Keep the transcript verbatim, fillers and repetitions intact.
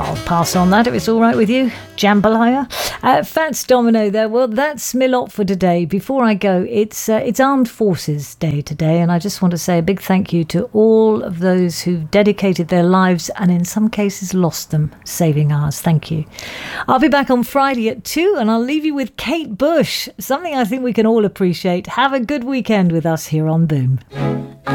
I'll pass on that if it's all right with you, Jambalaya. Uh, Fats Domino there. Well, that's my lot for today. Before I go, it's uh, it's Armed Forces Day today, and I just want to say a big thank you to all of those who've dedicated their lives and in some cases lost them, saving ours. Thank you. I'll be back on Friday at two, and I'll leave you with Kate Bush, something I think we can all appreciate. Have a good weekend with us here on Boom.